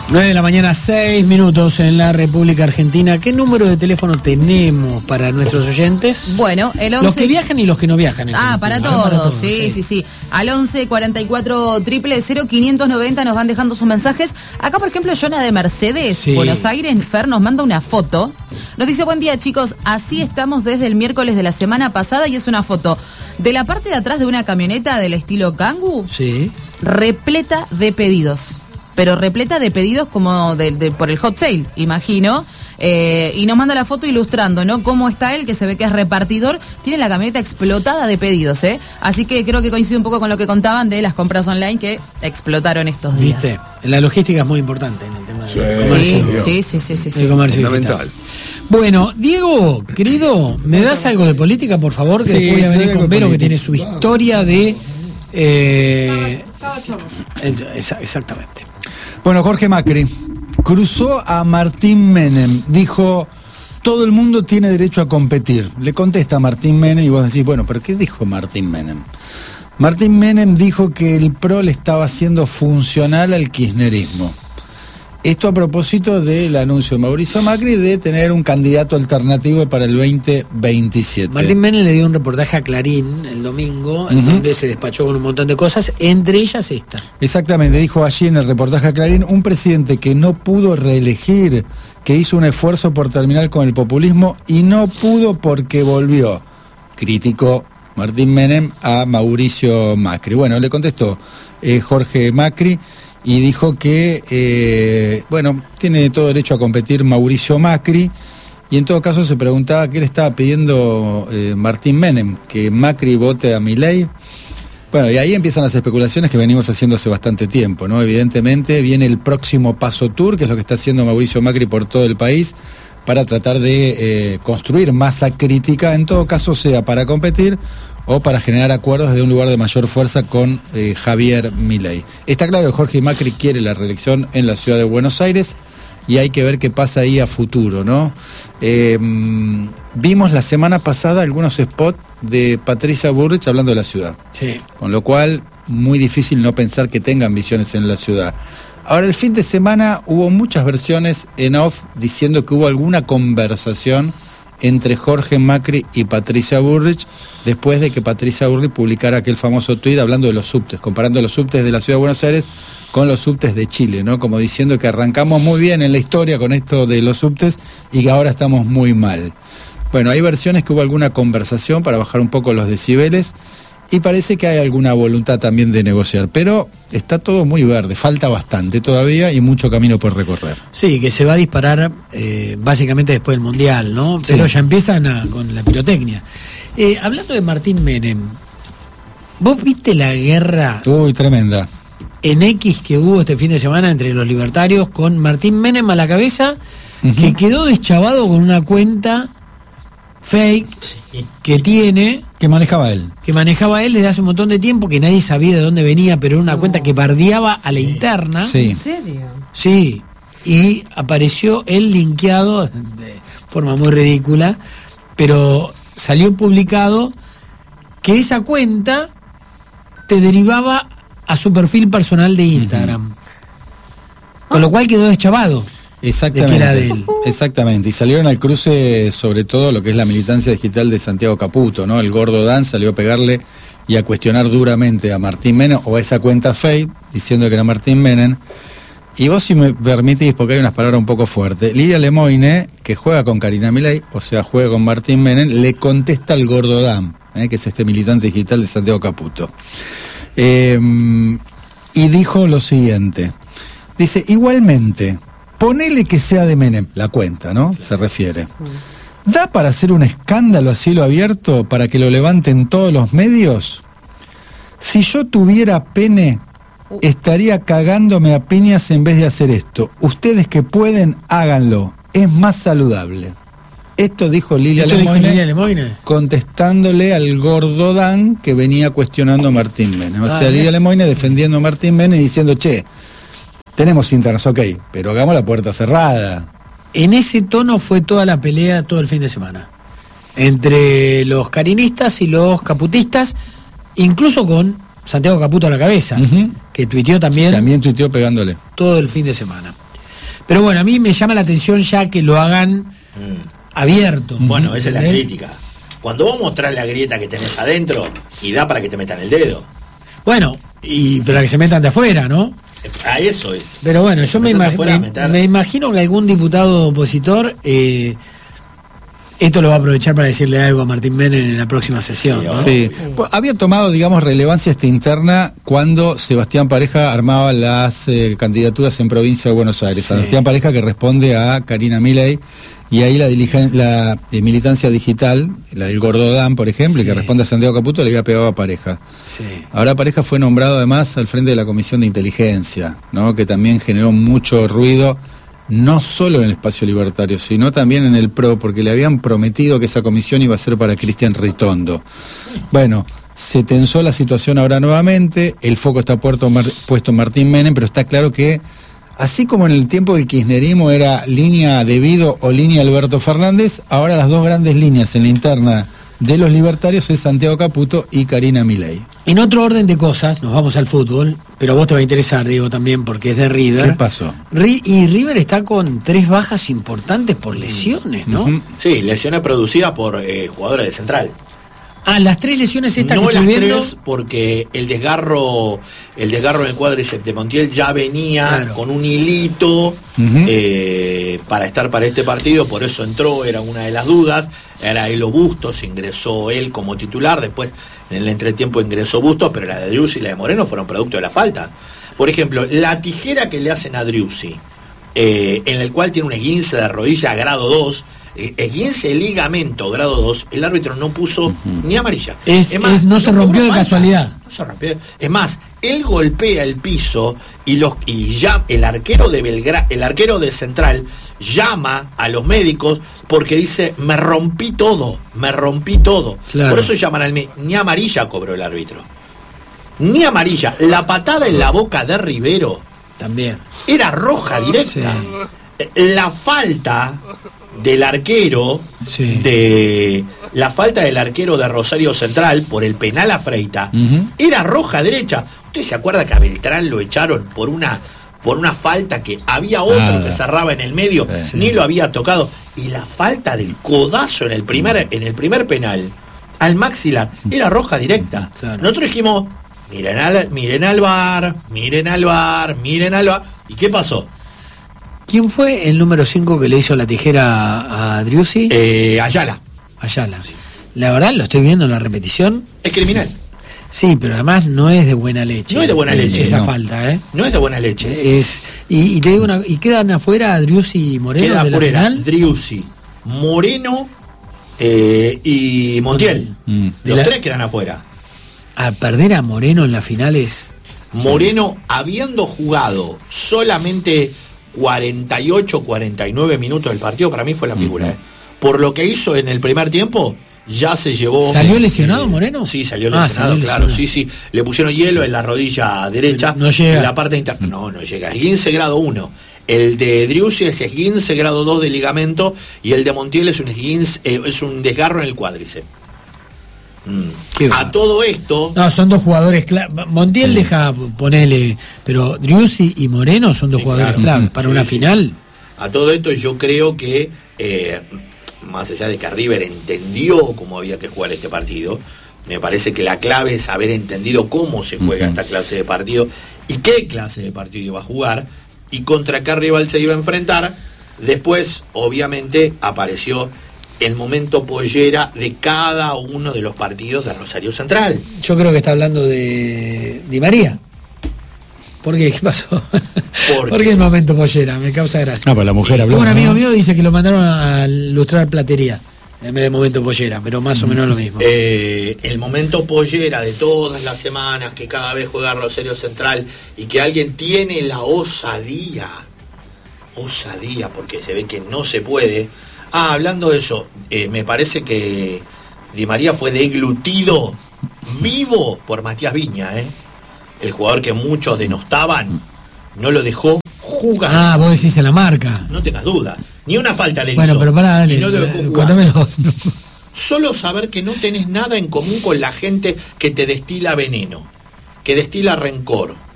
9 de la mañana, 6 minutos en la República Argentina. ¿Qué número de teléfono tenemos para nuestros oyentes? Bueno, el 11... Los que viajan y los que no viajan. Para todos, sí. Al 11 44 000 590 nos van dejando sus mensajes. Acá, por ejemplo, Jonah de Mercedes, Buenos Aires, Fer, nos manda una foto. Nos dice, buen día, chicos, así estamos desde el miércoles de la semana pasada, y es una foto de la parte de atrás de una camioneta del estilo Kangoo, repleta de pedidos. Pero repleta de pedidos como por el hot sale, imagino. Y nos manda la foto ilustrando, ¿no? Cómo está él, que se ve que es repartidor. Tiene la camioneta explotada de pedidos, ¿eh? Así que creo que coincide un poco con lo que contaban de las compras online que explotaron estos días. ¿Viste? La logística es muy importante en el tema del comercio. Sí. El comercio fundamental. Bueno, Diego, querido, ¿me das algo de política, por favor? Que después voy a venir con Vero, que tiene su historia de... exactamente. Bueno, Jorge Macri cruzó a Martín Menem, dijo, todo el mundo tiene derecho a competir. Le contesta Martín Menem y vos decís, bueno, ¿pero qué dijo Martín Menem? Martín Menem dijo que el PRO le estaba haciendo funcional al kirchnerismo. Esto a propósito del anuncio de Mauricio Macri de tener un candidato alternativo para el 2027. Martín Menem le dio un reportaje a Clarín el domingo, en donde se despachó con un montón de cosas, entre ellas esta. Exactamente, dijo allí en el reportaje a Clarín, un presidente que no pudo reelegir, que hizo un esfuerzo por terminar con el populismo y no pudo porque volvió. Criticó Martín Menem a Mauricio Macri. Bueno, le contestó Jorge Macri, y dijo que, tiene todo derecho a competir Mauricio Macri, y en todo caso se preguntaba qué le estaba pidiendo Martín Menem, que Macri vote a Milei. Bueno, y ahí empiezan las especulaciones que venimos haciendo hace bastante tiempo, ¿no? Evidentemente viene el próximo Paso Tour, que es lo que está haciendo Mauricio Macri por todo el país, para tratar de construir masa crítica, en todo caso sea para competir o para generar acuerdos desde un lugar de mayor fuerza con Javier Milei. Está claro que Jorge Macri quiere la reelección en la ciudad de Buenos Aires y hay que ver qué pasa ahí a futuro, ¿no? Vimos la semana pasada algunos spots de Patricia Bullrich hablando de la ciudad. Sí. Con lo cual, muy difícil no pensar que tenga ambiciones en la ciudad. Ahora, el fin de semana hubo muchas versiones en off diciendo que hubo alguna conversación entre Jorge Macri y Patricia Bullrich, después de que Patricia Bullrich publicara aquel famoso tuit hablando de los subtes, comparando los subtes de la ciudad de Buenos Aires con los subtes de Chile, ¿no? Como diciendo que arrancamos muy bien en la historia con esto de los subtes y que ahora estamos muy mal. Bueno, hay versiones que hubo alguna conversación para bajar un poco los decibeles y parece que hay alguna voluntad también de negociar, pero está todo muy verde, falta bastante todavía y mucho camino por recorrer. Sí, que se va a disparar básicamente después del Mundial, ¿no? Pero ya empiezan con la pirotecnia. Hablando de Martín Menem, ¿vos viste la guerra? Uy, tremenda. En X que hubo este fin de semana entre los libertarios con Martín Menem a la cabeza, que quedó deschavado con una cuenta fake que tiene... Que manejaba él desde hace un montón de tiempo, que nadie sabía de dónde venía, pero era una cuenta que bardeaba a la interna. Sí. ¿En serio? Sí, y apareció él linkeado de forma muy ridícula, pero salió publicado que esa cuenta te derivaba a su perfil personal de Instagram. Con lo cual quedó deschavado. Exactamente, de que era de él. Exactamente, y salieron al cruce sobre todo lo que es la militancia digital de Santiago Caputo, ¿no? El gordo Dan salió a pegarle y a cuestionar duramente a Martín Menem o a esa cuenta fake, diciendo que era Martín Menem. Y vos, si me permitís, porque hay unas palabras un poco fuertes, Lidia Lemoine, que juega con Karina Milei, o sea, juega con Martín Menem, le contesta al gordo Dan, que es este militante digital de Santiago Caputo. Y dijo lo siguiente, dice, igualmente, ponele que sea de Menem, la cuenta, ¿no? Se refiere. ¿Da para hacer un escándalo a cielo abierto para que lo levanten todos los medios? Si yo tuviera pene, estaría cagándome a piñas en vez de hacer esto. Ustedes que pueden, háganlo. Es más saludable. Esto dijo Lidia Lemoine, contestándole al gordo Dan que venía cuestionando a Martín Menem. O sea, Lidia Lemoine defendiendo a Martín Menem y diciendo, che, tenemos internas, ok, pero hagamos la puerta cerrada. En ese tono fue toda la pelea todo el fin de semana. Entre los carinistas y los caputistas, incluso con Santiago Caputo a la cabeza, que tuiteó también. También tuiteó pegándole. Todo el fin de semana. Pero bueno, a mí me llama la atención ya que lo hagan abierto. Bueno, esa es la crítica. Cuando vos mostrás la grieta que tenés adentro, y da para que te metan el dedo. Bueno, pero que se metan de afuera, ¿no? A eso es. Pero bueno, yo me imagino que algún diputado opositor esto lo va a aprovechar para decirle algo a Martín Menem en la próxima sesión, ¿no? Sí. Pues, había tomado, digamos, relevancia interna cuando Sebastián Pareja armaba las candidaturas en provincia de Buenos Aires. Sí. Sebastián Pareja, que responde a Karina Milei, y ahí la militancia digital, la del Gordodán, por ejemplo, y que responde a Santiago Caputo, le había pegado a Pareja. Sí. Ahora Pareja fue nombrado además al frente de la Comisión de Inteligencia, ¿no? Que también generó mucho ruido, no solo en el espacio libertario, sino también en el PRO, porque le habían prometido que esa comisión iba a ser para Cristian Ritondo. Bueno, se tensó la situación ahora nuevamente, el foco está puesto en Martín Menem, pero está claro que, así como en el tiempo del kirchnerismo era línea De Vido o línea Alberto Fernández, ahora las dos grandes líneas en la interna de los libertarios es Santiago Caputo y Karina Milei. En otro orden de cosas, nos vamos al fútbol, pero a vos te va a interesar, Diego, también, porque es de River. ¿Qué pasó? Y River está con 3 bajas importantes por lesiones, ¿no? Sí, lesiones producidas por jugadores de Central. Las 3 lesiones estas no que las estoy viendo... 3, porque el desgarro en el cuádriceps de Montiel ya venía con un hilito para estar para este partido, por eso entró, era una de las dudas. Era Elo Bustos, ingresó él como titular, después en el entretiempo ingresó Bustos, pero la de Driussi y la de Moreno fueron producto de la falta. Por ejemplo, la tijera que le hacen a Driussi, en el cual tiene un esguince de rodilla grado 2, esguince de ligamento grado 2, el árbitro no puso ni amarilla. No se rompió de casualidad. No se rompió. Es más, él golpea el piso y ya el arquero de Central llama a los médicos porque dice, me rompí todo. Claro. Por eso llaman al médico. Ni amarilla cobró el árbitro. Ni amarilla. La patada en la boca de Rivero también era roja directa. Sí. La falta del arquero la falta del arquero de Rosario Central por el penal a Freita era roja derecha. ¿Usted se acuerda que a Beltrán lo echaron por una falta que había otro que cerraba en el medio, ni lo había tocado? Y la falta del codazo en el primer penal al maxilar era roja directa. Claro. Nosotros dijimos, miren al VAR. ¿Y qué pasó? ¿Quién fue el número 5 que le hizo la tijera a Driussi? Ayala. Sí. La verdad, lo estoy viendo en la repetición. Es criminal. Sí, pero además no es de buena leche. No es de buena leche. Esa falta, ¿eh? No es de buena leche. Y te digo ¿y quedan afuera Driussi y Moreno? Queda afuera Driussi, Moreno y Montiel. Los 3 quedan afuera. A perder a Moreno en las finales. Moreno, habiendo jugado solamente 48-49 minutos del partido, para mí fue la figura. Por lo que hizo en el primer tiempo, ya se llevó... ¿Salió lesionado Moreno? Sí, salió lesionado, claro. Sí. Le pusieron hielo en la rodilla derecha. No llega. En la parte interna. No llega. Esguince grado 1. El de Driussi es esguince grado 2 de ligamento y el de Montiel es un desgarro en el cuádriceps. A todo esto... No, son 2 jugadores clave. Montiel deja ponerle, pero Driussi y Moreno son 2 jugadores clave para una final. A todo esto yo creo que, más allá de que River entendió cómo había que jugar este partido, me parece que la clave es haber entendido cómo se juega esta clase de partido y qué clase de partido iba a jugar y contra qué rival se iba a enfrentar. Después, obviamente, apareció el momento pollera de cada uno de los partidos de Rosario Central. Yo creo que está hablando de Di María. ¿Por qué? ¿Qué pasó? ¿Por qué el momento pollera? Me causa gracia. No, pero la mujer habló. Un amigo mío dice que lo mandaron a ilustrar platería en vez de momento pollera, pero más o menos lo mismo. El momento pollera de todas las semanas que cada vez juega Rosario Central y que alguien tiene la osadía, porque se ve que no se puede. Hablando de eso, me parece que Di María fue deglutido vivo por Matías Viña, el jugador que muchos denostaban, no lo dejó jugar. Vos decís en la marca. No tengas duda, ni una falta le hizo. Bueno, pero pará, dale, no contámelo. Solo saber que no tenés nada en común con la gente que te destila veneno, que destila rencor,